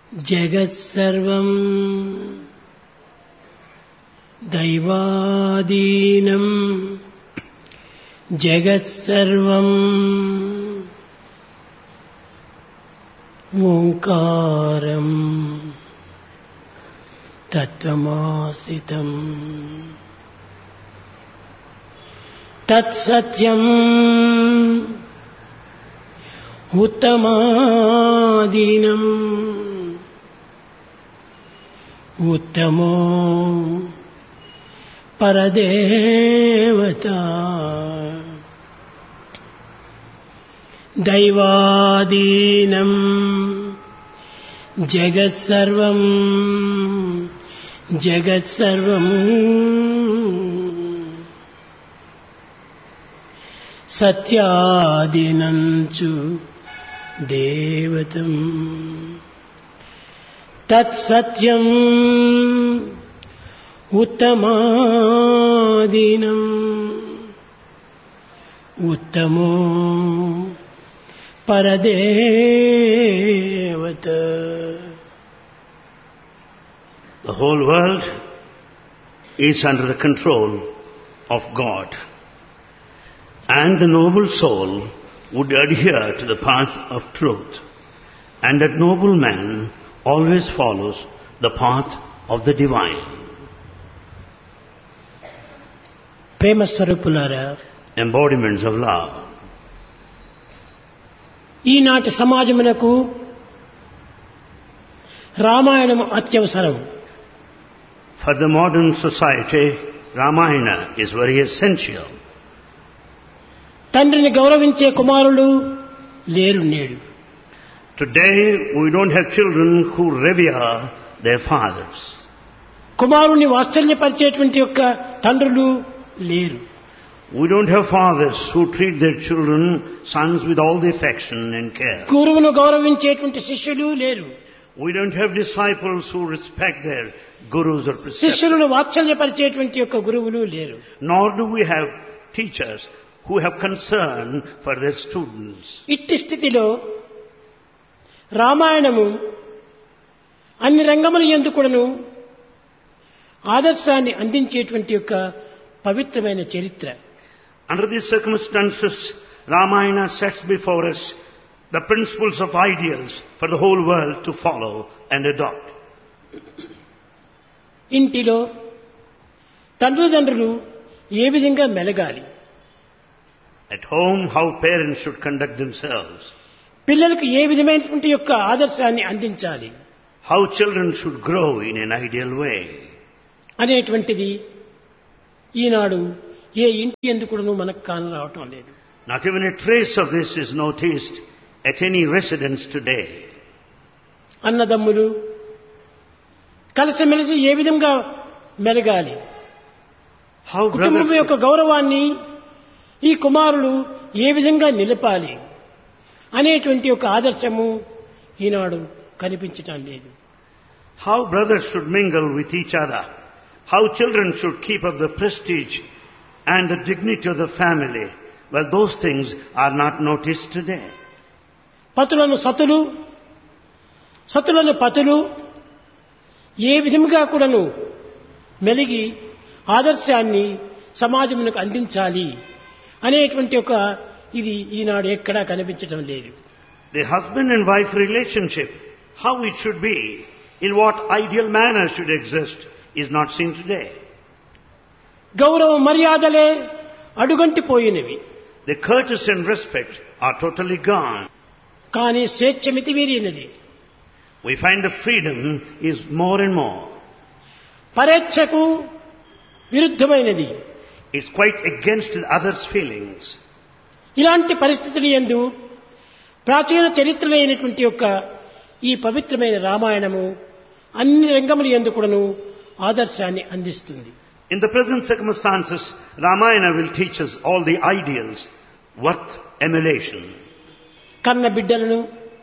జగత్సర్వం దైవాధీనం జగత్సర్వం Omkaram తత్వమాసితం తత్సత్యం ఉత్తమాధీనం ఉత్తమో పరదేవత దైవాధీనం జగత్సర్వం జగత్సర్వం సత్యాధీనంచు దేవతం తత్సత్యం ఉత్తమాధీనం ఉత్తమో పరదేవత. The whole world is under the control of God, and the noble soul would adhere to the path of truth, and that noble man always follows the path of the divine. ప్రేమ స్వరూపులారా, Embodiments of love. ఈనాటి సమాజమునకు రామాయణం అత్యవసరం. For the modern society, Ramayana is very essential. తండ్రిని గౌరవించే కుమారులు లేరు నేడు. Today we don't have children who revere their fathers. కుమారుని వాత్సల్యపరిచేటువంటి యొక్క తండ్రులు లేరు. We don't have fathers who treat their children, sons, with all the affection and care. గురువును గౌరవించేటువంటి శిష్యులు లేరు. We don't have disciples who respect their gurus or preceptors. శిష్యులను వాత్సల్యపరిచేటువంటి యొక్క గురువులు లేరు. Nor do we have teachers who have concern for their students. ఇట్టి స్థితిలో రామాయణము అన్ని రంగముల యందు కూడాను ఆదర్శాన్ని అందించేటువంటి యొక్క పవిత్రమైన చరిత్ర. Under these circumstances, Ramayana sets before us the principles of ideals for the whole world to follow and adopt. ఇంటిలో తండ్రులు ఏ విధంగా మెలగాలి, At home, how parents should conduct themselves, పిల్లలకు ఏ విధమైనటువంటి యొక్క ఆదర్శాన్ని అందించాలి how children should grow in an ideal way. అనేటువంటిది ఈనాడు ఏ ఇంటి ఎందుకు మనకు కానరావటం లేదు. Not even a trace of this is noticed at any residence today. అన్నదమ్ములు కలిసిమెలిసి ఏ విధంగా మెలగాలి, How కుటుంబం brothers యొక్క గౌరవాన్ని ఈ కుమారులు ఏ విధంగా నిలపాలి అనేటువంటి ఒక ఆదర్శము ఈనాడు కనిపించటం లేదు. How brothers should mingle with each other, how children should keep up the prestige and the dignity of the family. Well, those things are not noticed today. పతులను సతులు, సతులను పతులు ఏ విధంగా కూడాను మెలిగి ఆదర్శాన్ని సమాజమునకు అందించాలి అనేటువంటి ఒక ఇది ఈనాడు ఎక్కడా కనిపించడం లేదు. The husband and wife relationship, how it should be, in what ideal manner should exist, is not seen today. గౌరవ మర్యాదలే అడుగంటిపోయినవి. The courtesy and respect are totally gone. కానీ స్వేచ్ఛ మితిమీరినది. We find the freedom is more and more. పరేచ్ఛకు విరుద్ధమైనది. It's quite against the other's feelings. ఇలాంటి పరిస్థితుల యందు ప్రాచీన చరిత్రలైనటువంటి యొక్క ఈ పవిత్రమైన రామాయణము అన్ని రంగముల యందు కూడాను ఆదర్శాన్ని అందిస్తుంది. In the present circumstances, Ramayana will teach us all the ideals worth emulation. కన్న బిడ్డలను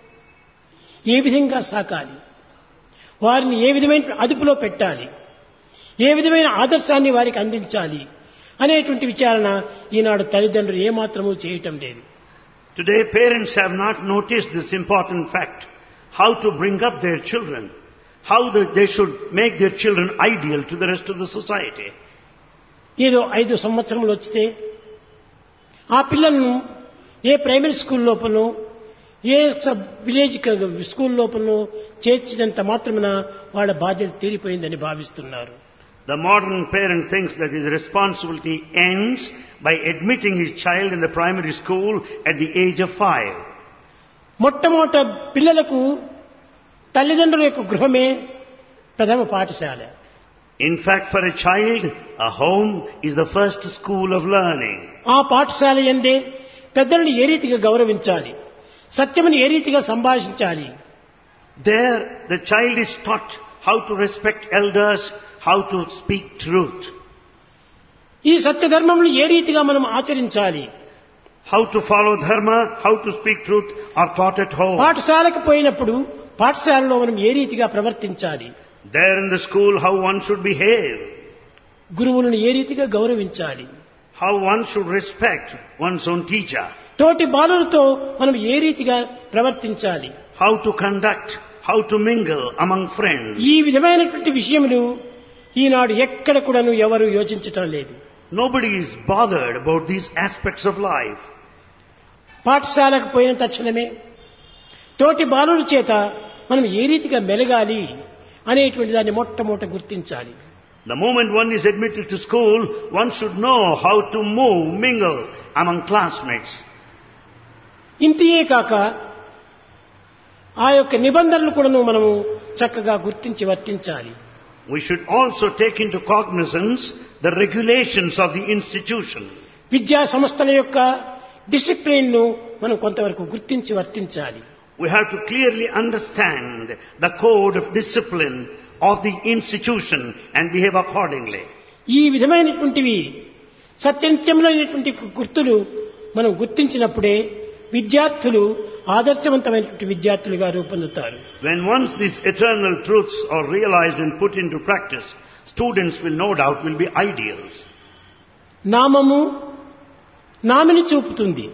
ఏ విధంగా సాకాలి, వారిని ఏ విధమైన అదుపులో పెట్టాలి, ఏ విధమైన ఆదర్శాన్ని వారికి అందించాలి అనేటువంటి విచారణ ఈనాడు తల్లిదండ్రులు ఏమాత్రమూ చేయటం లేదు. Today parents have not noticed this important fact, how to bring up their children, how they should make their children ideal to the rest of the society. ఏదో 5 సంవత్సరములు వచ్చితే ఆ పిల్లలను a primary school లోపలనో A village school లోపలనో చేర్చినంత మాత్రమున వాళ్ళ బాధ్యత తీరిపోయిందని భావిస్తున్నారు. The modern parent thinks that his responsibility ends by admitting his child in the primary school at the age of 5. మొట్టమొదట పిల్లలకు తల్లిదండ్రుల యొక్క గృహమే ప్రథమ పాఠశాల. In fact, for a child, a home is the first school of learning. ఆ పాఠశాల యందే పెద్దలను ఏ రీతిగా గౌరవించాలి, సత్యమును ఏ రీతిగా సంభాషించాలి. There, the child is taught how to respect elders, how to speak truth. ఈ సత్యధర్మములు ఏ రీతిగా మనం ఆచరించాలి. How to follow dharma, how to speak truth are taught at home. పాఠశాలకు పోయినప్పుడు పాఠశాలలో మనం ఏ రీతిగా ప్రవర్తించాలి. There in the school, how one should behave. గురువులను ఏ రీతిగా గౌరవించాలి. How one should respect one's own teacher. తోటి బాలులతో మనం ఏ రీతిగా ప్రవర్తించాలి. How to conduct, how to mingle among friends. ఈ విధమైనటువంటి విషయములు ఈనాడు ఎక్కడ కూడాను ఎవరు యోచించటం లేదు. Nobody is bothered about these aspects of life. పాఠశాలకు పోయిన తక్షణమే తోటి బాలుల చేత మనం ఏ రీతిగా మెలగాలి అనేటువంటి దాన్ని మొట్టమొదట గుర్తించాలి. The moment one is admitted to school, one should know how to move, mingle among classmates. ఇంతియే కాక ఆ యొక్క నిబంధనలు కూడాను మనము చక్కగా గుర్తించి వర్తించాలి. We should also take into cognizance the regulations of the institution. విద్యా సంస్థల యొక్క డిసిప్లిన్ ను మనం కొంతవరకు గుర్తించి వర్తించాలి. We have to clearly understand the code of discipline of the institution and behave accordingly. ఈ విధమైనటువంటివి సత్యనిత్యములైనటువంటి గుర్తులు మనం గుర్తించినప్పుడే విద్యార్థులు ఆదర్శవంతమైనటువంటి విద్యార్థులుగా రూపొందుతారు. When once these eternal truths are realized and put into practice, students will no doubt will be ideals. నామము nominee చూపుతుంది.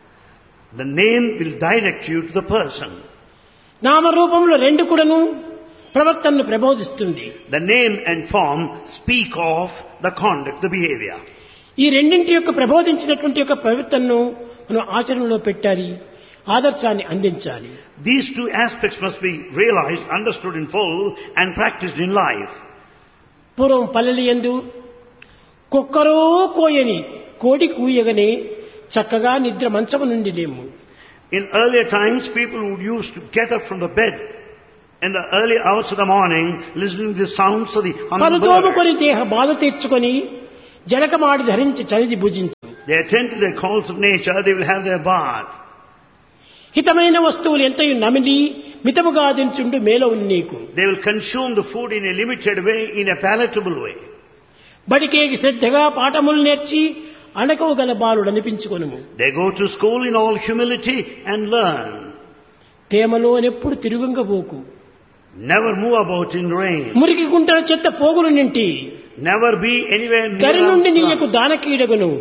The name will direct you to the person. నామరూపంలో రెండు కూడాను ప్రవర్తనను ప్రబోధిస్తుంది. The name and form speak of the conduct, the behavior. ఈ రెండింటి యొక్క ప్రబోధించినటువంటి యొక్క ప్రవర్తనను మనం ఆచరణలో పెట్టాలి, ఆదర్శాన్ని అందించాలి. These two aspects must be realized, understood in full and practiced in life. పూర్వం పల్లెలు యందు కుక్కరో కోయని కోడి కూయగనే చక్కగా నిద్ర మంచము నుండి లేము. In earlier times, people would used to get up from the bed in the early hours of the morning, listening to the sounds of the humming పలుతోముకొని bird. దేహ బాధ తీర్చుకొని జలకమాడి ధరించి చలిది భుజించు. They attend to the calls of nature, they will have their bath. హితమైన వస్తువులు ఎంతయు నమిలి మితముగా దించుండు మేలవు నీకు. They will consume the food in a limited way, in a palatable way. బడికేకి శ్రద్ధగా పాఠములు నేర్చి అణకవు గల బాలుడు అనిపించుకొనుము. They go to school in all humility and learn. తేమలో ఎప్పుడు తిరుగుంగబోకు. Never move about in rain. మురికి గుంటల చెత్త పోగులు నింటి Never be anywhere దరి నుండి నీయకు near. దానకీడగును.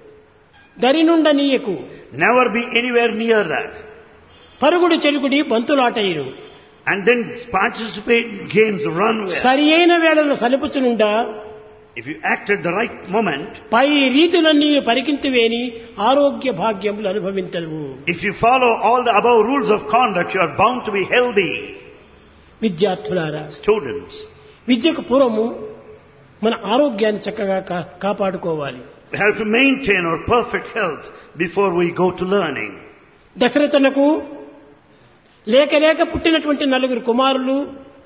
దరి నుండ నీయకు Never be anywhere near that. పరుగుడు చెలుగుడి బంతులాటయును. And then participate in games, run well. సరి అయిన వేళను సలుపుచునుండా If you act at the right moment, పై రీతులన్నీ పరికింతువేని ఆరోగ్య భాగ్యములు అనుభవించవు. if you follow all the above rules of conduct, you are bound to be healthy. విద్యార్థులారా, Students, విద్యకు పూర్వము మన ఆరోగ్యాన్ని చక్కగా కాపాడుకోవాలి. we have to maintain our perfect health before we go to learning. దశరథునకు లేక లేక పుట్టినటువంటి 4 కుమారులు,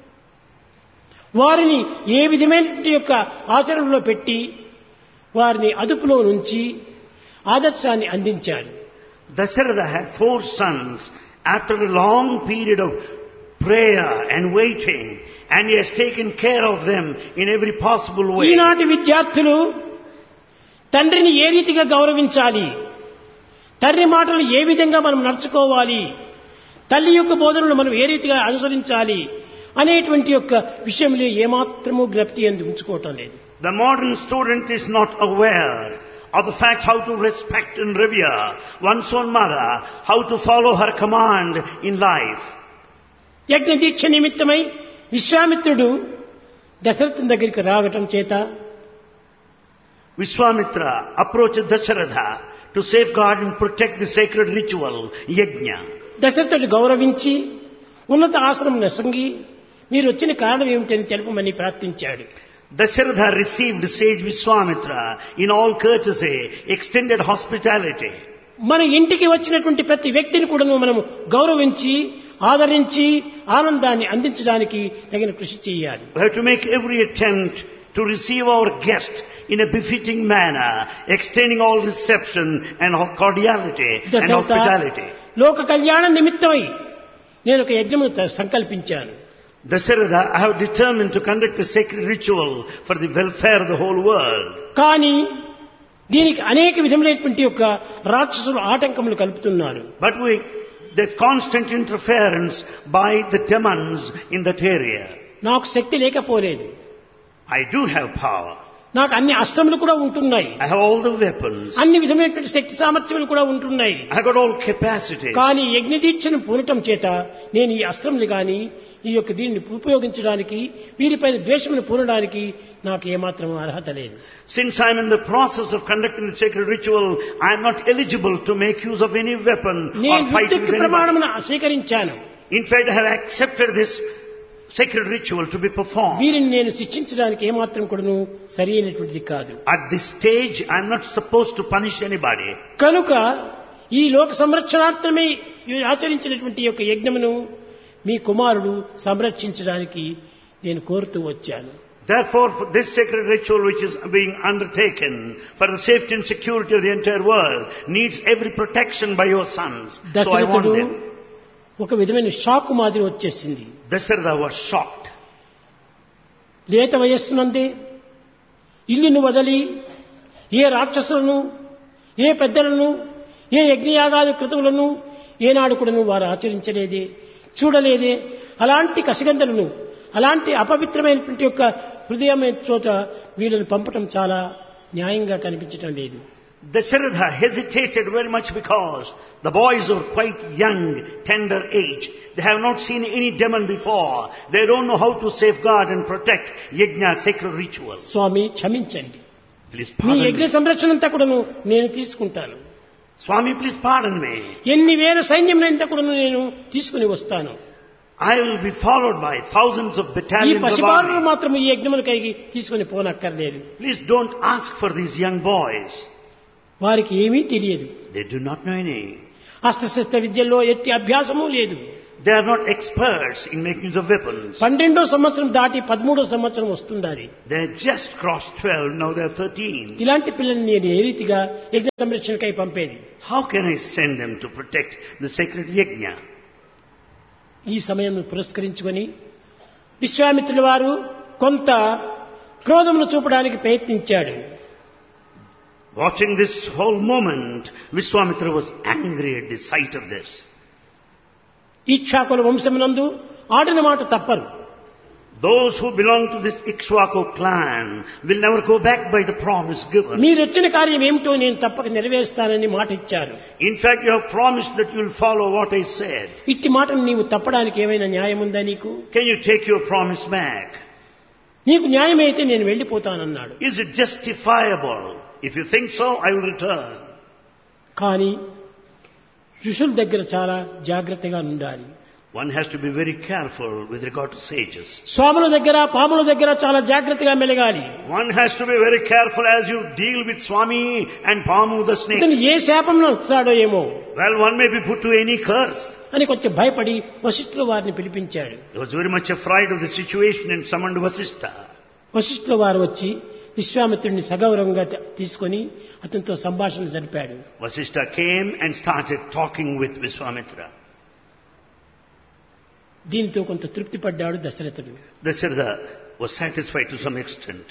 వారిని ఏ విధమైనటువంటి యొక్క ఆచరణలో పెట్టి వారిని అదుపులో నుంచి ఆదర్శాన్ని అందించాలి. Dasharatha had 4 sons. After a long period of prayer and waiting, and he has taken care of them in every possible way. ఈనాటి విద్యార్థులు తండ్రిని ఏ రీతిగా గౌరవించాలి, తండ్రి మాటలు ఏ విధంగా మనం నడుచుకోవాలి, తల్లి యొక్క బోధనలు మనం ఏ రీతిగా అనుసరించాలి అనేటువంటి యొక్క విషయంలో ఏమాత్రము జ్ఞప్తి ఉంచుకోవటం లేదు. The modern student is not aware of the fact how to respect and revere one's own mother, how to follow her command in life. యజ్ఞ దీక్ష నిమిత్తమై విశ్వామిత్రుడు దశరథుని దగ్గరికి రావటం చేత Vishwamitra approached Dasharatha to safeguard and protect the sacred ritual, yajna. దశరథుడు గౌరవించి ఉన్నత ఆశ్రమం నొసంగి మీరు వచ్చిన కారణం ఏమిటని తెలుపమని ప్రార్థించాడు. Dasharatha received sage Vishwamitra in all courtesy, extended hospitality. మన ఇంటికి వచ్చినటువంటి ప్రతి వ్యక్తిని కూడా మనం గౌరవించి ఆదరించి ఆనందాన్ని అందించడానికి తగిన కృషి చేయాలి. We have to make every attempt to receive our guest in a befitting manner, extending all reception and cordiality and hospitality. లోక కళ్యాణ నిమిత్తమై నేను ఒక యజ్ఞమును సంకల్పించాను. Dasharatha, I have determined to conduct a sacred ritual for the welfare of the whole world. కానీ దీనికి అనేక విధములైనటువంటి యొక్క రాక్షసులు ఆటంకములు కలుపుతున్నారు. But there's constant interference by the demons in that area. నాకు శక్తి లేకపోలేదు. I do have power. నాకు అన్ని అస్త్రములు కూడా ఉంటున్నాయి. I have all the weapons. అన్ని విధమైనటువంటి శక్తి సామర్థ్యములు కూడా ఉంటున్నాయి. I got all capacities. కానీ యజ్ఞదీక్షను పూనటం చేత నేను ఈ అస్త్రములు గాని ఈ యొక్క దీన్ని ఉపయోగించడానికి వీరిపైన ద్వేషమును పూనడానికి నాకు ఏమాత్రం అర్హత లేదు. Since I am in the process of conducting the sacred ritual, I am not eligible to make use of any weapon or fight with anybody. ప్రమాణమును స్వీకరించాను. In fact, I have accepted this sacred ritual to be performed. వీరిని నేను శిక్షించడానికి ఏమాత్రం కూడాను సరి అయినటువంటిది కాదు. At this stage, I am not supposed to punish anybody. కనుక ఈ లోక సంరక్షణార్థమే ఆచరించినటువంటి యొక్క యజ్ఞమును మీ కుమారుడు సంరక్షించడానికి నేను కోరుతూ వచ్చాను. Therefore, this sacred ritual which is being undertaken for the safety and security of the entire world needs every protection by your sons. So I want them. ఒక విధమైన షాక్ మాదిరి వచ్చేసింది. Dasharatha was shocked. లేత వయస్సునందే ఇల్లును వదలి ఏ రాక్షసులను ఏ పెద్దలను ఏ యజ్ఞయాగాది కృతువులను ఏనాడు కూడాను వారు ఆచరించలేదే, చూడలేదే. అలాంటి కసిగంధలను అలాంటి అపవిత్రమైనటువంటి యొక్క హృదయమైన చోట వీళ్ళని పంపటం చాలా న్యాయంగా కనిపించటం లేదు. Dasharatha hesitated very much because the boys are quite young, tender age. They have not seen any demon before. They don't know how to safeguard and protect yajna, sacred rituals. స్వామి క్షమించండి, Please మీ pardon యజ్ఞ me. సంరక్షణ అంతా కూడాను నేను తీసుకుంటాను. Swami, please pardon me. ఎన్ని వేల సైన్యములంతా కూడాను నేను తీసుకుని వస్తాను. I will be followed by thousands of ఈ battalions of పసిబాలను army. మాత్రం ఈ యజ్ఞములకై తీసుకుని పోనక్కర్లేదు. Please don't ask for these young boys. వారికి ఏమీ తెలియదు. They do not know any. అస్త్రశస్త్ర విద్యల్లో ఎట్టి అభ్యాసము లేదు. They are not experts in making use of weapons. 12వ సంవత్సరం దాటి 13వ సంవత్సరం వస్తుండాలి. They just crossed 12, now they are 13. ఇలాంటి పిల్లల్ని నేను ఏ రీతిగా యజ్ఞ సంరక్షణకై పంపేది? How can I send them to protect the sacred yajna? ఈ సమయం పురస్కరించుకొని విశ్వామిత్రుల వారు కొంత క్రోధమును చూపడానికి ప్రయత్నించాడు. Watching this whole moment, Vishwamitra was angry at the sight of this. ఇక్ష్వాకుల వంశమునందు ఆడిన మాట తప్పరు. Those who belong to this Ikshvaku clan will never go back by the promise given. మీరు వచ్చిన కార్యం ఏమిటో నేను తప్పక నెరవేరుస్తానని మాట ఇచ్చారు. In fact, you have promised that you will follow what I said. ఇట్టి మాటను నీవు తప్పడానికి ఏమైనా న్యాయం ఉందా నీకు? Can you take your promise back? నీకు న్యాయమైతే నేను వెళ్ళిపోతానన్నాడు. Is it justifiable? If you think so, I will return. కానీ ఋషుల దగ్గర చాలా జాగ్రత్తగా ఉండాలి. One has to be very careful with regard to sages. స్వాముల దగ్గర పాముల దగ్గర చాలా జాగ్రత్తగా మెలగాలి. One has to be very careful as you deal with Swami and Pamu the snake. ఇతను ఏ శాపంలో వస్తాడో ఏమో Well, one may be put to any curse. అని కొంచెం భయపడి వశిష్ఠుల వారిని పిలిపించాడు. He was very much afraid of the situation and summoned Vasishtha. వశిష్ఠుల వారు వచ్చి విశ్వామిత్రుడిని సగౌరవంగా తీసుకొని అతనితో సంభాషణ జరిపాడు. Vasishtha came and started talking with Vishwamitra. దీనితో కొంత తృప్తి పడ్డాడు దశరథుడు. Dasharatha was satisfied to some extent.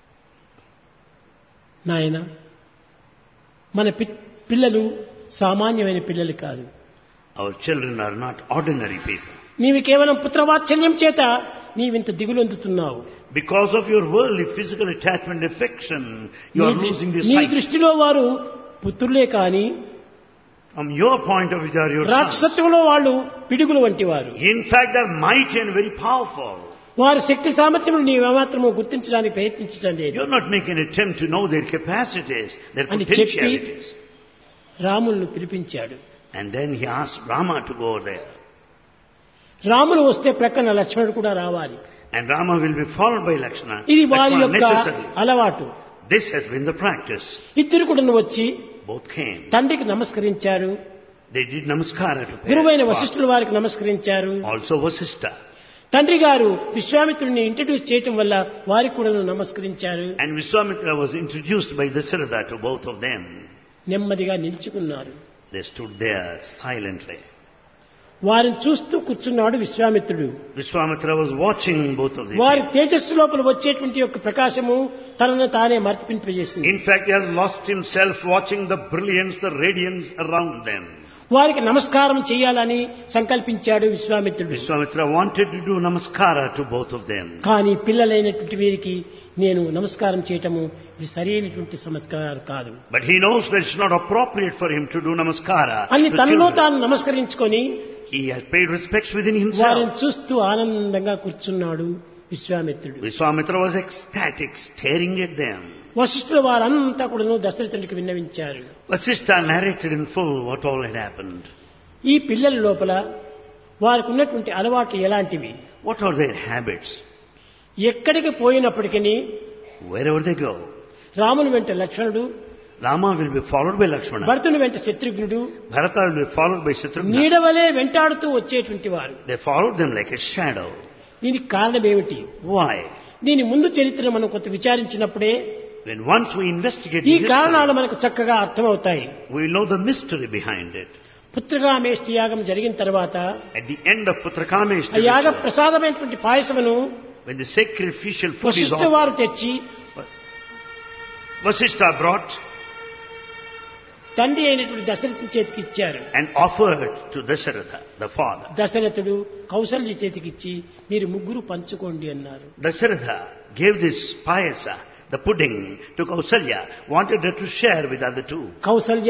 నాయన, మన పిల్లలు సామాన్యమైన పిల్లలు కాదు. Our children are not ordinary people. నీవు కేవలం పుత్రవాత్సల్యం చేత నీవింత దిగులొందుతున్నావు. Because of your worldly physical attachment affection, you are losing the నీ sight. దృష్టిలో వారు పుత్రులే కాని From your point of view, they are your sons. రాక్షసత్వంలో వాళ్ళు పిడుగులు వంటి వారు. In fact, they are mighty and very powerful. వారి శక్తి సామర్థ్యములు నీవేమాత్రము గుర్తించడానికి ప్రయత్నించడం లేదు You are not making an attempt to know their capacities, their అని చెప్పి potentialities. రాములను పిలిపించాడు. And then he asked Rama to go there. Ramulu వస్తే ప్రక్కన లక్ష్మణుడు కూడా రావాలి. And Rama will be followed by Lakshmana. ఇది వారి Lakshmana యొక్క necessary. అలవాటు. This has been the practice. ఇద్దరు కూడా వచ్చి Both came. తండ్రికి నమస్కరించారు. They did namaskara to గురువైన parents. వశిష్ఠుల వారికి నమస్కరించారు. Also Vasishtha. తండ్రి గారు విశ్వామిత్రుడిని ఇంట్రడ్యూస్ చేయటం వల్ల వారికి కూడా నమస్కరించారు. And Vishwamitra was introduced by Dasharatha to both of them. నెమ్మదిగా నిలుచుకున్నారు. They stood there silently. వారిని చూస్తూ కూర్చున్నాడు విశ్వామిత్రుడు. Vishwamitra was watching both of them. వారి తేజస్సు లోపల వచ్చేటువంటి యొక్క ప్రకాశము తనను తానే మర్చిపింపజేసింది. In fact, he has lost himself watching the brilliance, the radiance around them. వారికి నమస్కారం చేయాలని సంకల్పించాడు విశ్వామిత్రుడు. Vishwamitra wanted to do namaskara to both of them. కానీ పిల్లలైనటువంటి వీరికి నేను నమస్కారం చేయటము ఇది సరైనటువంటి సంస్కారం కాదు. But he knows that it's not appropriate for him to do namaskara అని to తనలో children. తాను నమస్కరించుకొని He has paid respects within వారిని himself. చూస్తూ ఆనందంగా కూర్చున్నాడు విశ్వామిత్రుడు. Vishwamitra was ecstatic, staring at them. వశిష్ఠుల వారంతా కూడా దశరథునికి విన్నవించారు. Vasishtha narrated in full what all had happened. ఈ పిల్లల లోపల వారికి ఉన్నటువంటి అలవాట్లు ఎలాంటివి, What are their habits? ఎక్కడికి పోయినప్పటికీ Wherever they go, రాముని వెంట లక్ష్మణుడు, Rama will be followed by Lakshmana. భరతుని వెంట శత్రుఘ్నుడు Bharata will be followed by Shatrugna. నీడవలే వెంటాడుతూ వచ్చేటువంటి వారు. They followed them like a shadow. దీనికి కారణం ఏమిటి? Why? దీని ముందు చరిత్ర మనం కొంత విచారించినప్పుడే When once we investigate ఈ the కారణాలు history, మనకు చక్కగా అర్థమవుతాయి. we will know the mystery behind it. Putrakameshti యాగం జరిగిన తర్వాత At the end of Putrakamesh, ఆ యాగ ప్రసాదమైనటువంటి పాయసమును when the sacrificial food is Vashishtha offered, వారు తెచ్చి Vasishtha brought తండ్రి అయినటువంటి దశరథుని చేతికి ఇచ్చారు. and offered to Dasharatha, the father. దశరథుడు కౌసల్య చేతికి ఇచ్చి మీరు ముగ్గురు పంచుకోండి అన్నారు. Dasharatha gave this payasa, the pudding, to Kausalya, wanted her to share with other two. Kaushalya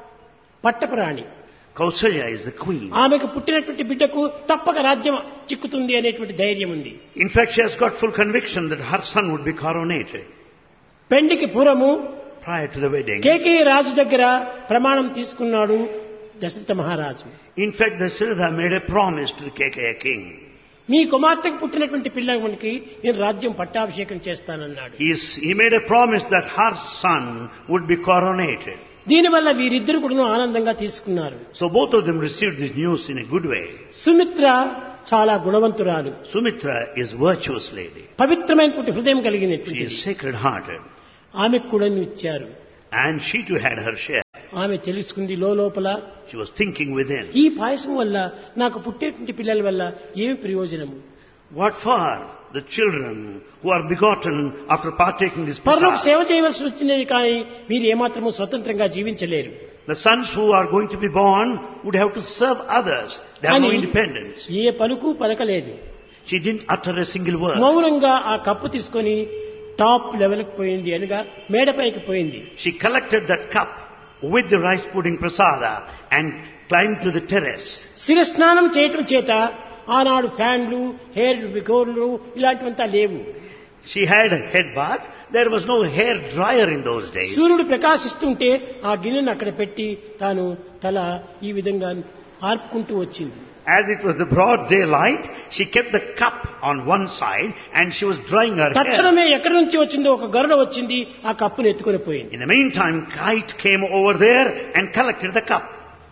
పట్టపురాణి. Kausalya is the queen. ఆమెకు పుట్టినటువంటి బిడ్డకు తప్పక రాజ్యం చిక్కుతుంది అనేటువంటి ధైర్యం ఉంది. In fact, she has got full conviction that her son would be coronated. పెండికి పూర్వము Prior to the wedding, Kekaya రాజు దగ్గర ప్రమాణం తీసుకున్నాడు దశరథ మహారాజు. in fact, Dasharatha made a promise to the Kekaya king. మీ కుమార్తెకు పుట్టినటువంటి పిల్లవానికి నేను రాజ్యం పట్టాభిషేకం చేస్తానన్నాడు. He made a promise that her son would be coronated. దీనివల్ల వీరిద్దరు కూడా ఆనందంగా తీసుకున్నారు. So both of them received this news in a good way. Sumitra చాలా గుణవంతురాలు, Sumitra is virtuous lady. పవిత్రమైనటువంటి హృదయం She కలిగినటువంటి is sacred-hearted. ఆమెకు కూడా ఇచ్చారు. And she too had her share. ఆమె తెలుసుకుంది లోపల She was thinking within. ఈ పాయసం వల్ల నాకు పుట్టేటువంటి పిల్లల వల్ల ఏమి ప్రయోజనము? What for the children who are begotten after partaking this పరులకు prasad? సేవ చేయవలసి వచ్చినది కానీ మీరు ఏమాత్రము స్వతంత్రంగా జీవించలేరు. The sons who are going to be born would have to serve others. They have no అని independence. ఏ పలుకు పలకలేదు. She didn't utter a single word. మౌనంగా ఆ కప్పు తీసుకొని టాప్ లెవెల్కి పోయింది, అనగా మేడపైకి పోయింది. She collected that cup with the rice pudding prasada and climbed to the terrace. శిరస్నానం చేయటం చేత ఆనాడు ఫ్యాన్లు, హెయిర్ గోర్లు ఇలాంటివంతా లేవు. She had a head bath. There was no hair dryer in those days. సూర్యుడు ప్రకాశిస్తుంటే ఆ గిన్నెను అక్కడ పెట్టి తాను తల ఈ విధంగా ఆర్పుకుంటూ వచ్చింది. As it was the broad daylight, she kept the cup on one side and she was drying her hair. తక్షణమే ఎక్కడి నుంచి వచ్చిందో ఒక గరుడ వచ్చింది, ఆ కప్పును ఎత్తుకొని పోయింది. In the meantime, kite came over there and collected the cup.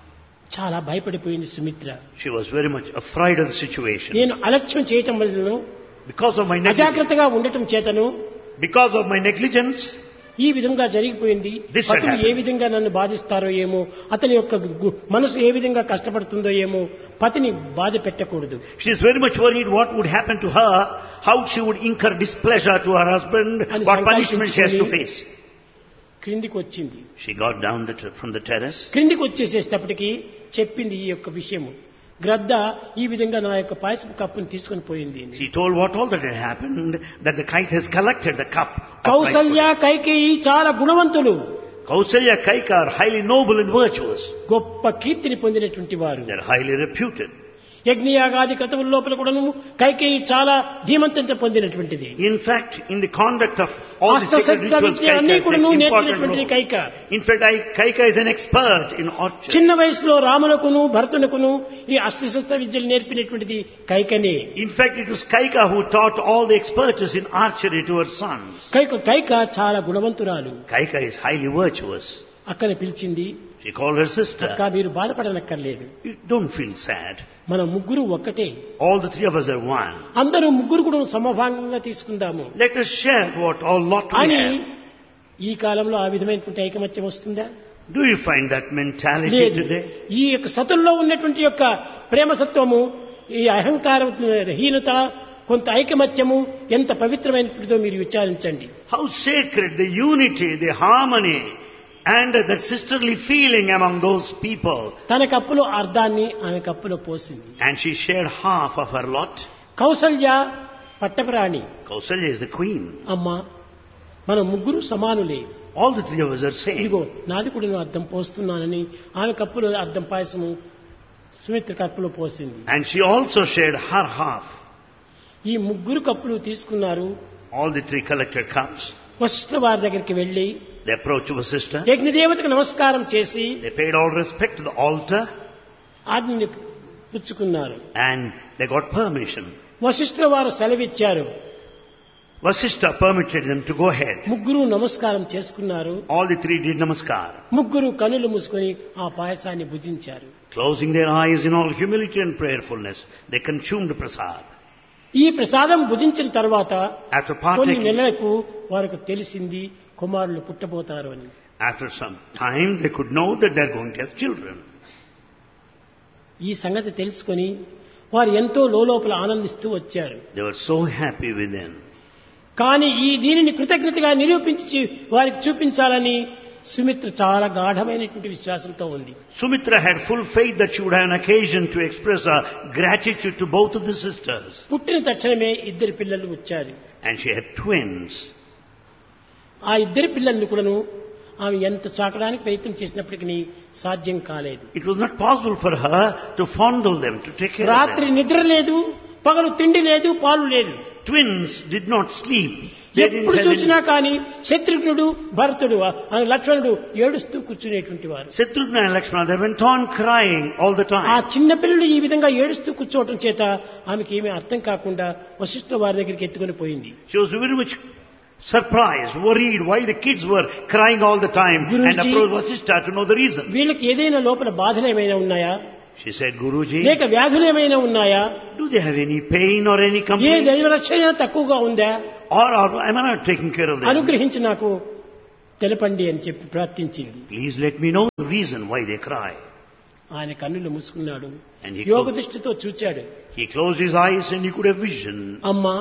చాలా భయపడిపోయింది Sumitra. She was very much afraid of the situation. నేను అలక్ష్యం చేయటం వలన, Because of my negligence, అజాగ్రత్తగా ఉండటం చేతను because of my negligence, ఈ విధంగా జరిగిపోయింది. This had Patlu A happened. విధంగా నన్ను బాధిస్తారో ఏమో, అతని యొక్క మనసు ఏ విధంగా కష్టపడుతుందో ఏమో, పతిని బాధ పెట్టకూడదు. she is very much worried what would happen to her, how she would incur displeasure to her husband, అని what punishment she has to సంకల్పించుకొని face. క్రిందికి వచ్చింది. She got down from the terrace. క్రిందికి వచ్చేసేటప్పటికి చెప్పింది ఈ యొక్క విషయము. గ్రద్ద ఈ విధంగా నా యొక్క పాయసపు కప్పును తీసుకొని పోయింది. She told what all that had happened, that the kite has collected the cup. of Kaushalya, Kaikeyi చాలా గుణవంతులు. Kausalya, Kaika are highly noble and virtuous. గొప్ప కీర్తిని పొందినటువంటి వారు. They are highly reputed. యజ్ఞయాగాది క్రతువుల లోపల కూడాను కైకేయి చాలా ధీమంతత పొందినటువంటిది. In fact, in the conduct of all the sacred rituals, అన్ని కూడాను Kaika నేర్చినటువంటి Kaika. In fact, Kaika is an expert in archery. చిన్న వయసులో రామునకును భరతునకును ఈ అస్త్రశస్త్ర విద్యలు నేర్పినటువంటిది కైకనే. In fact, it was Kaika who taught all the expertise in archery to her sons. Kaika చాలా గుణవంతురాలు. Kaika is highly virtuous. అక్కని పిలిచింది. She called her sister. అక్క మీరు బాధపడనక్కర్లేదు. You don't feel sad. మన ముగ్గురు ఒక్కటే. All the three of us are one. అందరూ ముగ్గురు కూడా సమభాగంగా తీసుకుందాము. Let us share what all lot we అని have. ఈ కాలంలో ఆ విధమైనటువంటి ఐకమత్యం వస్తుందా? Do you find that mentality లేదు. today? ఈ యొక్క సతుల్లో ఉన్నటువంటి యొక్క ప్రేమసత్వము, ఈ అహంకారం హీనత, కొంత ఐకమత్యము ఎంత పవిత్రమైనదో మీరు విచారించండి. How sacred the unity, the harmony, and the sisterly feeling among those people. తన కప్పులో అర్ధాన్ని ఆమె కప్పులో పోసింది. And she shared half of her lot. Kaushalya పట్టపురాణి. Kausalya is the queen. అమ్మా మనం ముగ్గురు సమానులే. All the three of us are same. ఇదిగో నాది కూడా నేను అర్థం పోస్తున్నానని ఆమె కప్పులో అర్థం పాయసము సుమిత్ర కప్పులో పోసింది. And she also shared her half. ఈ ముగ్గురు కప్పులు తీసుకున్నారు. All the three collected cups. Vashishtha వారి దగ్గరికి వెళ్లి They approached Vasishtha. యజ్ఞదేవతకు నమస్కారం చేసి They paid all respect to the altar. ఆజ్ఞని పుచ్చుకున్నారు. And they got permission. Vashishtha వారు సెలవిచ్చారు. Vasishtha permitted them to go ahead. ముగ్గురు నమస్కారం చేసుకున్నారు. All the three did namaskar. ముగ్గురు కనులు మూసుకొని ఆ పాయసాన్ని భుజించారు. Closing their eyes in all humility and prayerfulness, they consumed prasad. ఈ ప్రసాదం భుజించిన తర్వాత After కొన్ని partaking, నెలలకు వారికి తెలిసింది కుమారులు పుట్టబోతారు అని. after some time, they could know that they are going to have children. ఈ సంగతి తెలుసుకొని వారు ఎంతో లోపల ఆనందిస్తూ వచ్చారు. They were so happy within. కానీ ఈ దీనిని కృతజ్ఞతగా నిరూపించి వారికి చూపించాలని సుమిత్ర చాలా గాఢమైనటువంటి విశ్వాసంతో ఉంది. Sumitra had full faith that she would have an occasion to express her gratitude to both of the sisters. పుట్టిన తక్షణమే ఇద్దరు పిల్లలు వచ్చారు. And she had twins. ఆ ఇద్దరు పిల్లల్ని కూడాను ఆమె ఎంత చాకడానికి ప్రయత్నం చేసినప్పటికీ సాధ్యం కాలేదు. It was not possible for her to fondle them, to take care of రాత్రి them. నిద్ర లేదు, పగలు తిండి లేదు, పాలు లేదు. Twins did not sleep. They didn't ఎప్పుడు have చూసినా any... కానీ శత్రుఘ్నుడు భరతుడు లక్ష్మణుడు ఏడుస్తూ కూర్చునేటువంటి వారు. Shatrugna and Lakshmana, they went on crying all the ఆ time. చిన్న పిల్లలు ఈ విధంగా ఏడుస్తూ కూర్చోవటం చేత ఆమెకి ఏమీ అర్థం కాకుండా వశిష్ఠ వారి దగ్గరికి ఎత్తుకొని పోయింది. She was very much surprised, worried why the kids were crying all the time, Guruji, and approached Vasishtha to know the reason. వీళ్ళకి ఏదైనా లోపల బాధలు ఏమైనా ఉన్నాయా, She said, Guruji, లేక వ్యాధులు ఏమైనా ఉన్నాయా, do they have any pain or any A complaint? దైవ రక్షణ తక్కువగా ఉందా, Or am I not taking care of them? అనుగ్రహించి నాకు తెలపండి అని చెప్పి ప్రార్థించింది. Please let me know the reason why they cry. ఆయన కన్నులు మూసుకున్నాడు. And he యోగ closed, దృష్టితో చూచాడు. he closed his eyes and he could have vision. అమ్మా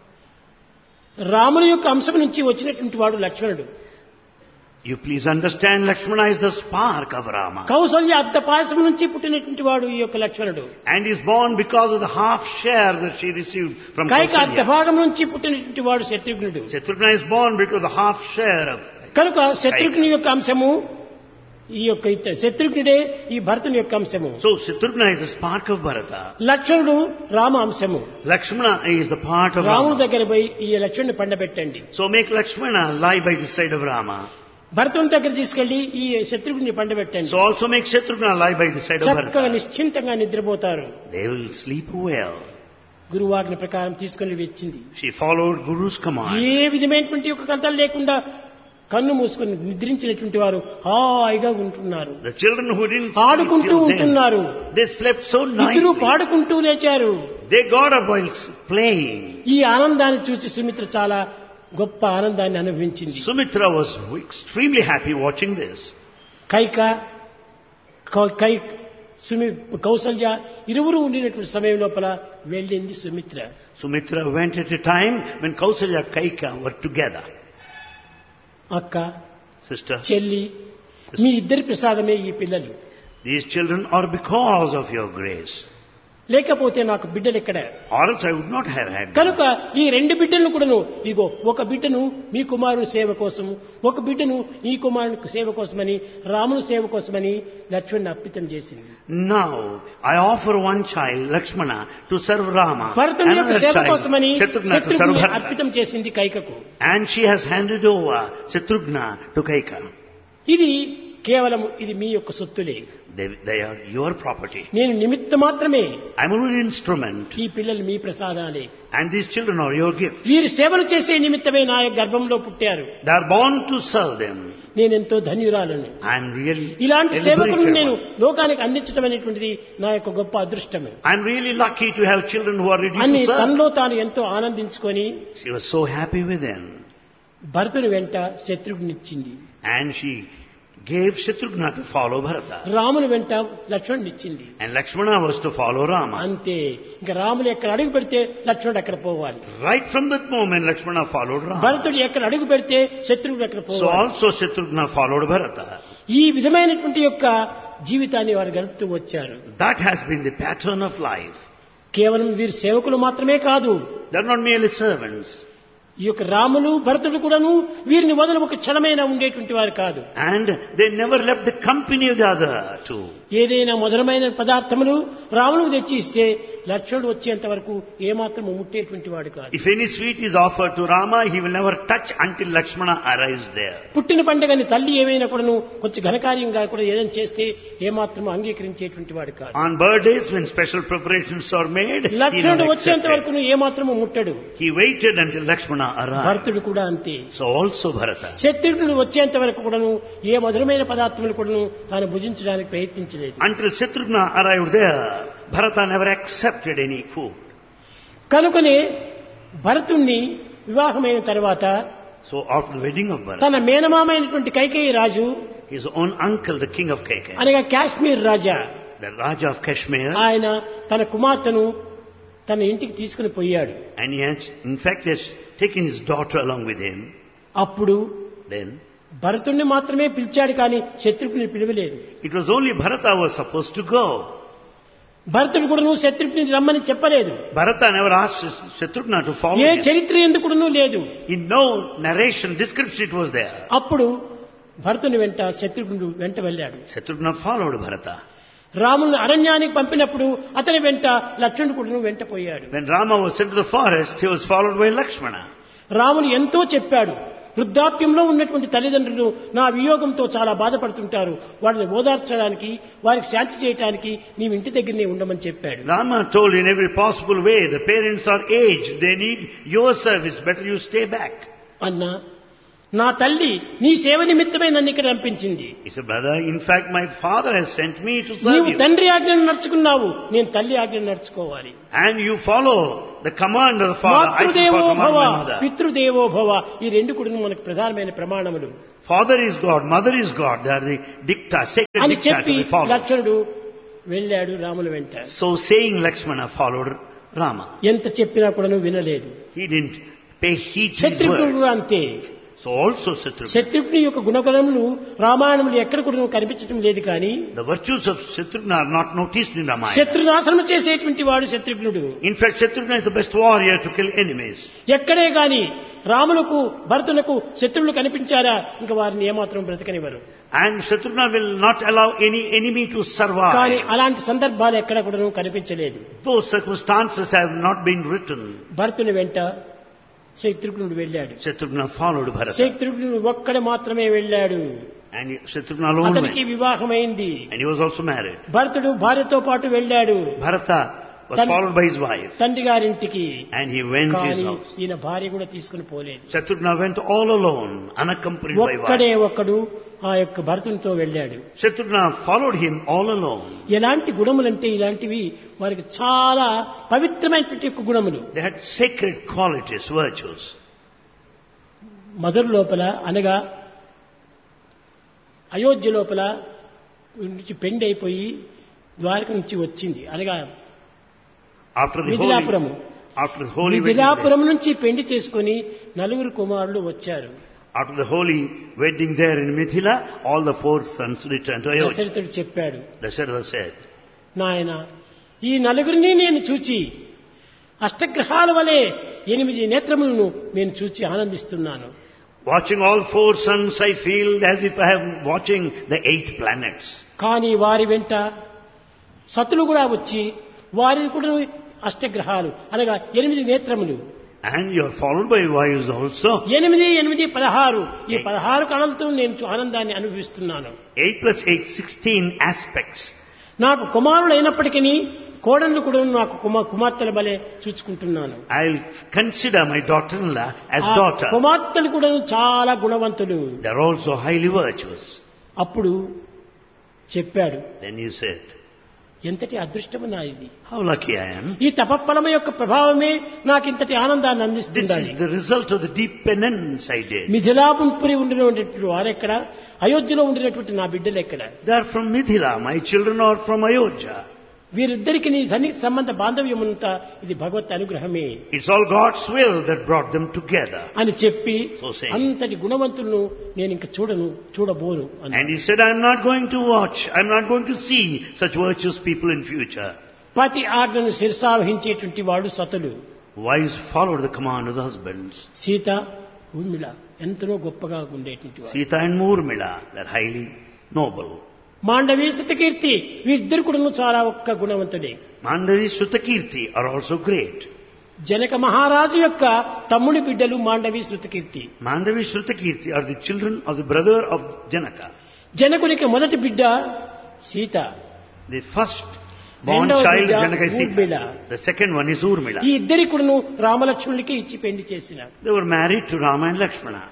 రాముని యొక్క అంశం నుంచి వచ్చినటువంటి వాడు లక్ష్మణుడు. You please understand, Lakshmana is the spark of Rama. Kaushalya అర్ధ పాయసం నుంచి పుట్టినటువంటి వాడు ఈ యొక్క లక్ష్మణుడు. And is born because of the half share that she received from Kaika అర్ధ Kausalya. భాగం నుంచి పుట్టినటువంటి వాడు శత్రుఘ్నుడు. Shatrugna is born because of the half share of... కనుక శత్రుఘ్ని యొక్క అంశము ఈ యొక్క శత్రుఘ్నుడే ఈ భరతుని యొక్క అంశము. So Shatrugna is the spark of Bharata. లక్ష్మణుడు రామ అంశము. Lakshmana is the part of రాముడి Rama. దగ్గర పోయి ఈ లక్ష్మణుని పండబెట్టండి. So make Lakshmana lie by the side of Rama. భరతుని దగ్గర తీసుకెళ్లి ఈ Shatrughna పండబెట్టండి. So also make Shatrugna lie by the side of చక్కగా Bharata. నిశ్చింతంగా నిద్రపోతారు. They will sleep well. గురువాజ్ఞ ప్రకారం తీసుకొని వచ్చింది. She followed Guru's command. ఏ విధమైనటువంటి ఒక కథలు లేకుండా కన్ను మూసుకొని నిద్రించినటువంటి వారు హాయిగా ఉంటున్నారు. The children who didn't sleep ఆడుకుంటూ till then, ఉంటున్నారు. they slept so ఇద్దరు nicely. పాడుకుంటూ లేచారు. They got up while playing. ఈ ఆనందాన్ని చూసి సుమిత్ర చాలా గొప్ప ఆనందాన్ని అనుభవించింది. Sumitra was extremely happy watching this. Kaushalya ఇరువురు ఉండినటువంటి సమయం లోపల వెళ్ళింది Sumitra. Sumitra went at a time when Kausalya and Kaika were together. అక్క, Sister, చెల్లి, మీ ఇద్దరి ప్రసాదమే ఈ పిల్లలు. these children are because of your grace. లేకపోతే నాకు బిడ్డలు ఎక్కడ? or else I would not have had them. కనుక ఈ రెండు బిడ్డలను కూడాను ఇగో ఒక బిడ్డను మీ కుమారుని సేవ కోసం, ఒక బిడ్డను ఈ కుమారుని సేవ కోసమని, రాముని సేవ కోసమని లక్ష్మణుని అర్పితం చేసింది. Now I offer one child, Lakshmana, to serve Rama, భరతుని యొక్క another సేవ child, కోసమని Shatrugna, to serve శత్రుఘ్నుని Bharata. అర్పితం చేసింది కైకకు. And she has handed over Shatrugna to Kaika. ఇది కేవలం ఇది మీ యొక్క సొత్తులే. They are your property. నేను నిమిత్త మాత్రమే. I'm only an instrument. ఈ పిల్లలు మీ ప్రసాదాలే. And these children are your gift. వీరు సేవలు చేసే నిమిత్తమే నా యొక్క గర్భంలో పుట్టారు. They are born to serve them. నేనెంతో ధన్యురాలను. I'm really ఇలాంటి a సేవకులను liberated నేను one. లోకానికి అందించడం అనేటువంటిది నా యొక్క గొప్ప అదృష్టమే. I'm really lucky to have children who are ready అని to serve. తనలో తాను ఎంతో ఆనందించుకొని She was so happy with them. భరతుని వెంట శత్రుఘ్నిచ్చింది. And she gave Shatrugna to follow Bharata. రాముని వెంట లక్ష్మణునిచ్చింది. And Lakshmana was to follow Rama. అంతే. ఇంకా రాములు ఎక్కడ అడుగు పెడితే లక్ష్మణుడు అక్కడ పోవాలి. Right from that moment, Lakshmana followed Rama. భరతుడు ఎక్కడ అడుగు పెడితే శత్రువుడు అక్కడ So పోవాలి. also Shatrugna followed Bharata. ఈ విధమైనటువంటి యొక్క జీవితాన్ని వారు గడుపుతూ వచ్చారు. That has been the pattern of life. కేవలం వీరు సేవకులు మాత్రమే కాదు. They are not merely servants. ఈ యొక్క రాములు భరతుడు కూడాను వీరిని వదల ఒక క్షణమైనా ఉండేటువంటి వారు కాదు. And they never left the company of the other two. ఏదైనా మధురమైన పదార్థములు రాములకు తెచ్చి ఇస్తే లక్ష్మణుడు వచ్చేంత వరకు ఏమాత్రం ముట్టేటువంటి వాడు కాదు. If any sweet is offered to Rama, he will never touch until Lakshmana arrives there. పుట్టిన పండుగని తల్లి ఏమైనా కూడాను కొంచెం ఘనకార్యంగా కూడా ఏదైనా చేస్తే ఏమాత్రం అంగీకరించేటువంటి వాడు కాదు. On birthdays, when special preparations are made, he లక్ష్మణుడు never వచ్చేంత accepted. వరకు ఏమాత్రము ముట్టడు. He waited until Lakshmana arrived. భరతుడు కూడా అంతే. So also Bharata. శత్రుఘ్నుడు వచ్చేంత వరకు కూడాను ఏ మధురమైన పదార్థములు కూడాను తాను భుజించడానికి ప్రయత్నించలేదు. Until Shatrugna arrived there, Bharata never accepted any food. కనుకనే భరతుణ్ణి వివాహమైన తర్వాత So after the wedding of Bharata, తన మేనమామైనటువంటి కైకేయి రాజు, his own uncle, the king of Kaikeya, అనగా కాశ్మీర్ రాజా, the Raja of Kashmir, ఆయన తన కుమార్తెను తన ఇంటికి తీసుకుని పోయాడు. and he has, in fact, has taken his daughter along with him. అప్పుడు Then భరతుణ్ణి మాత్రమే పిలిచాడు, కానీ శత్రుఘ్ని పిలవలేదు. it was only Bharata was supposed to go. భరతుడు కూడా నువ్వు శత్రుఘ్ని రమ్మని చెప్పలేదు. Bharata never asked Shatrugna to follow A him. చరిత్ర ఎందుకు లేదు. In no narration, description it was there. అప్పుడు భరతుని వెంట శత్రుఘ్నుడు వెంట వెళ్ళాడు. Shatrugna followed Bharata. రాముని అరణ్యానికి పంపినప్పుడు అతని వెంట లక్ష్మణుడు కూడా వెంట పోయాడు. When Rama was sent to the forest, he was followed by Lakshmana. రాముడు ఎంతో చెప్పాడు. వృద్ధాప్యంలో ఉన్నటువంటి తల్లిదండ్రులు నా వియోగంతో చాలా బాధపడుతుంటారు, వారిని ఓదార్చడానికి, వారికి శాంతి చేయడానికి నీవు ఇంటి దగ్గరనే ఉండమని చెప్పాడు. Rama told in every possible way, the parents are aged, they need your service, better you stay back. అన్నా, నా తల్లి నీ సేవ నిమిత్తమే నన్ను ఇక్కడ పంపించింది. He said, brother, in fact my father has sent me to serve నీవు you. తండ్రి ఆజ్ఞను నడుచుకున్నావు, నేను తల్లి ఆజ్ఞను నడుచుకోవాలి. And you follow the command of the father, I should Matrudevo follow command భవ, of my mother. పితృదేవో భవ, ఈ రెండు కూడా మనకు ప్రధానమైన ప్రమాణములు Father is God, mother is God, they are the dicta, sacred అని dicta చెప్పి to be followed. లక్ష్మణుడు వెళ్ళాడు రాముల వెంట. So saying, Lakshmana followed Rama. ఎంత చెప్పినా కూడా వినలేదు. He didn't pay heed to his Shatrughnudu words. అంతే. So also Shatrugna. శత్రుఘ్ని యొక్క గుణగణములు రామాయణములు ఎక్కడ కూడా కనిపించడం లేదు, కానీ The virtues of Shatrugna are not noticed in Ramayana. శత్రునాశనం చేసేటువంటి వాడు శత్రుఘ్నుడు. In fact, Shatrugna is the best warrior to kill enemies. ఎక్కడే గాని రాములకు భరతులకు శత్రువులు కనిపించారా ఇంకా వారిని ఏమాత్రం బ్రతకనివ్వరు. And Shatrugna will not allow any enemy to కానీ survive. అలాంటి సందర్భాలు ఎక్కడ కూడా కనిపించలేదు. Those circumstances have not been written. భరతుని వెంట శత్రుఘ్నుడు వెళ్ళాడు. Shatrugna followed Bharata. శత్రుఘ్నుడు ఒక్కడే మాత్రమే వెళ్ళాడు. And Shatrugna alone అతనికి went. వివాహమైంది. And he was also married. భరతుడు భార్యతో పాటు వెళ్ళాడు Bharata was followed by his wife. తండ్రి గారింటికి. And he went to his కానీ house. ఈయన భార్య కూడా తీసుకుని పోలేదు. Shatrugna went all alone, unaccompanied by ఒక్కడే wife. ఒక్కడు ఆ యొక్క భరతునితో వెళ్ళాడు. Shatrugna followed him all alone. ఎలాంటి గుణములంటే ఇలాంటివి వారికి చాలా పవిత్రమైనటువంటి యొక్క గుణములు. They had sacred qualities, virtues. మధుర లోపల అనగా అయోధ్య లోపల నుంచి పెండి అయిపోయి ద్వారక నుంచి వచ్చింది, అనగా After the మిథిలాపురము. holy wedding day, Mithilapuram నుంచి పెండి చేసుకుని నలుగురు కుమారులు వచ్చారు. after the holy wedding there in Mithila, all the 4 sons returned to Ayodhya. దశరథుడు చెప్పాడు, Dasharatha said, నాయన ఈ నలుగురిని నేను చూచి అష్టగ్రహాల వలె 8 నేత్రములను నేను చూచి ఆనందిస్తున్నాను. Watching all 4 suns, I feel as if I am watching the 8 planets. కానీ వారి వెంట సతులు కూడా వచ్చి వారి కూడా అష్టగ్రహాలు అనగా 8 నేత్రములు. And you are followed by Vayus also. 8, 8, 16 ఈ 16 కళలతో నేను ఆనందాన్ని అనుభవిస్తున్నాను. 8 plus 8, 16 aspects. నాకు కుమారుడు అయినప్పటికీ కోడళ్ళు కూడా నాకు కుమార్తెల వలె చూసుకుంటున్నాను. I'll consider my daughter-in-law as daughter. కుమార్తెలు కూడా చాలా గుణవంతులు. They are also highly virtuous. అప్పుడు చెప్పాడు, Then you said, ఎంతటి అదృష్టము నా ఇది. how lucky I am. ఈ తపఫలము యొక్క ప్రభావమే నాకు ఇంతటి ఆనందాన్ని This అందిస్తుంది. is the result of the deep penance I did. Mithilapuri ఉండినటువంటి వారెక్కడ, అయోధ్యలో ఉండినటువంటి నా బిడ్డలు ఎక్కడ? They are from Mithila. My children are from Ayodhya. వీరిద్దరికి నీ సన్నిహిత సంబంధ బాంధవ్యమంతా ఇది భగవత్ అనుగ్రహమే It's all God's will that brought them together. అని చెప్పి So saying. అంతటి గుణవంతులను నేను ఇంక చూడబోను And అన్నాడు. he said, I'm not going to watch, I'm not going to see such virtuous people in future. పతి ఆజ్ఞను శిరసావహించేటువంటి వాడు సతులు. Wives followed the command of the husbands. Sita Urmila ఎంతనో గొప్పగా ఉండేటువంటి వాడు. Sita and Murmila, they're highly noble. Mandovi Shrutakirti వీరిద్దరు కూడా చాలా ఒక్క గుణవంతుడే. Mandavi Shrutakirti are also great. Janaka మహారాజు యొక్క తమ్ముడి బిడ్డలు Mandovi Shrutakirti. Mandavi Shrutakirti are the children of the brother of Janaka. జనకునికి మొదటి బిడ్డ సీత, The first born రెండవ child బిడ్డ of Janaka is Urmila. Sita. The second one is Urmila. ఈ ఇద్దరి కూడాను రామలక్ష్మణులకి ఇచ్చి పెళ్లి చేసినారు. They were married to Rama and Lakshmana.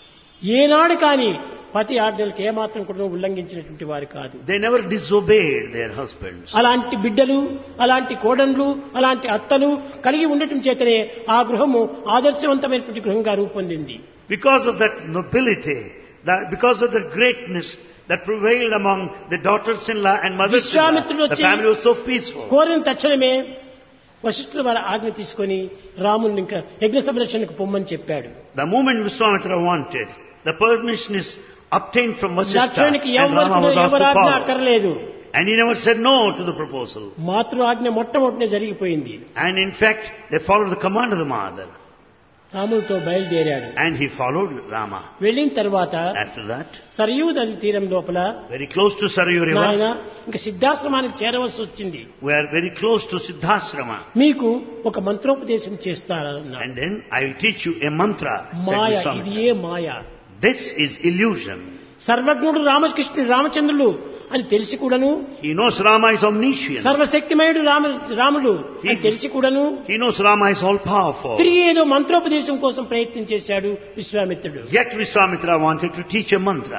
ఏనాడు కానీ పతి ఆజ్ఞలకు ఏమాత్రం కూడా ఉల్లంఘించినటువంటి వారు కాదు. They never disobeyed their husbands. అలాంటి బిడ్డలు, అలాంటి కోడన్లు, అలాంటి అత్తలు కలిగి ఉండటం చేతనే ఆ గృహము ఆదర్శవంతమైనటువంటి గృహంగా రూపొందింది. Because of that nobility, because of the greatness that prevailed among the daughters-in-law and mothers-in-law, విశ్వామిత్రుడు the వచ్చి family was so peaceful. కోరిన తక్షణమే వశిష్ఠుల వారి ఆజ్ఞ తీసుకొని రాముని ఇంకా యజ్ఞ సంరక్షణకు పొమ్మని చెప్పాడు. The moment Vishwamitra wanted, the permission is obtained from Vasishtha లక్ష్మణునికి and Rama was asked to ఎవరాజ్ఞ follow. అక్కర్లేదు. And he never said no to the proposal. మాతృ ఆజ్ఞ మొట్టమొదటినే జరిగిపోయింది. And in fact, they followed the command of the mother. రాములతో బయలుదేరాడు. And he followed Rama. వెళ్ళిన తర్వాత After that, Sarayu నది తీరం లోపల very close to Sarayu నాయన River, ఇంకా సిద్ధాశ్రమానికి చేరవలసి వచ్చింది. we are very close to Siddhasrama. మీకు ఒక మంత్రోపదేశం చేస్తారన్నారు. And then I will teach you a mantra, said మాయ, ఇది Vishwamitra. A Maya? This is illusion. సర్వజ్ఞుడు రామకృష్ణుడు రామచంద్రులు అని తెలిసి కూడాను, He knows Rama is omniscient. సర్వశక్తిమయుడు రాముడు అని తెలిసి కూడాను He knows Rama is all powerful. తిరిగి ఏదో మంత్రోపదేశం కోసం ప్రయత్నం చేశాడు విశ్వామిత్రుడు. Yet Vishwamitra wanted to teach a mantra.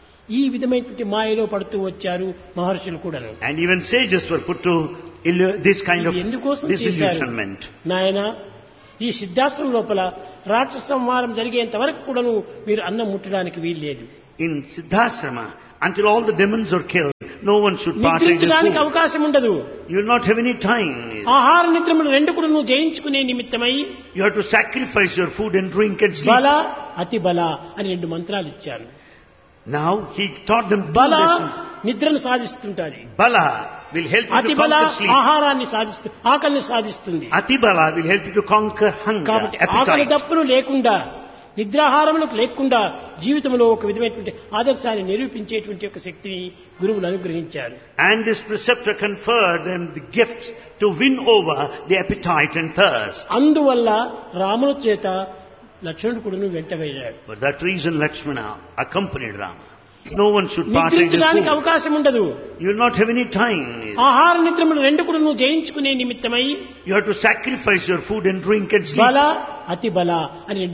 ఈ విధమైనటువంటి మాయలో పడుతూ వచ్చారు మహర్షులు కూడాను. And even sages were put to this kind of ఇది ఎందుకోసం చేశారు disillusionment. నాయన? ఈ సిద్ధాశ్రమం లోపల రాక్షస సంహారం జరిగేంత వరకు కూడాను మీరు అన్నం ముట్టడానికి వీల్లేదు. In Siddhasrama, until all the demons are killed, no one should partake in నిద్రించడానికి food. అవకాశం ఉండదు. You will not have any time. ఆహార నిద్రములు రెండు కూడా నువ్వు జయించుకునే నిమిత్తమై You have to sacrifice your food and drink and sleep. బల అతి బల అని 2 మంత్రాలు ఇచ్చారు. Now he taught them two బల lessons. నిద్రను సాధిస్తుంటాది, Bala will help you అతి to బల conquer sleep. ఆహారాన్ని ఆకలిని సాధిస్తుంది. Atibala will help you to conquer hunger, కాబట్టి ఆకలి appetite. దప్పులు లేకుండా నిద్రాహారములకు లేకుండా జీవితంలో ఒక విధమైనటువంటి ఆదర్శాన్ని నిరూపించేటువంటి ఒక శక్తిని గురువులు అనుగ్రహించారు. And this preceptor conferred them the gift to win over the appetite and thirst. అందువల్ల రాముని చేత లక్ష్మణుడు కూడా వెంట వెళ్ళాడు. For that reason Lakshmana accompanied Rama. No one should partake in నిద్రించడానికి food. అవకాశం ఉండదు. You will not have any time. ఆహార నిద్రములు రెండు కూడా నువ్వు జయించుకునే నిమిత్తమై You have to sacrifice your food and drink and sleep. బల అతి బల అని